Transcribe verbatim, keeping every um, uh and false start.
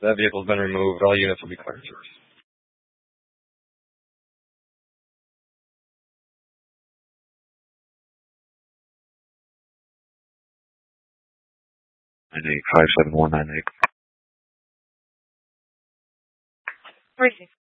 That vehicle's been removed. All units will be cleared service. nine eight five seven one nine eight. Receive.